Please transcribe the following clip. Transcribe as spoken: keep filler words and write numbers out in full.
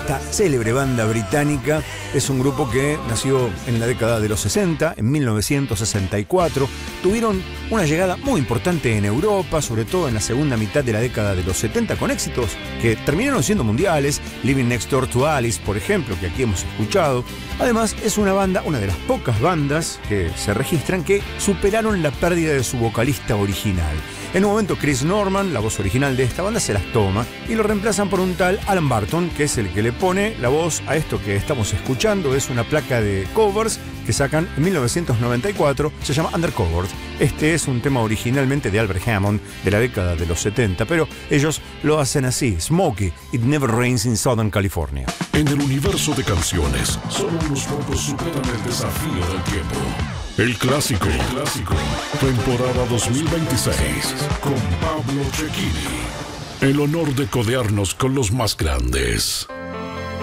esta célebre banda británica es un grupo que nació en la década de los sesenta, en mil novecientos sesenta y cuatro. Tuvieron una llegada muy importante en Europa, sobre todo en la segunda mitad de la década de los setenta, con éxitos que terminaron siendo mundiales. Living Next Door to Alice, por ejemplo, que aquí hemos escuchado. Además, es una banda, una de las pocas bandas que se registran que superaron la pérdida de su vocalista original. En un momento, Chris Norman, la voz original de esta banda, se las toma y lo reemplazan por un tal Alan Barton, que es el que le pone la voz a esto que estamos escuchando. Es una placa de covers que sacan en mil novecientos noventa y cuatro, se llama Undercover. Este es un tema originalmente de Albert Hammond de la década de los setenta, pero ellos lo hacen así: Smokey, It Never Rains in Southern California. En el universo de canciones, solo unos pocos superan el desafío del tiempo. El clásico, el clásico, temporada dos mil veintiséis, con Pablo Cecchini. El honor de codearnos con los más grandes.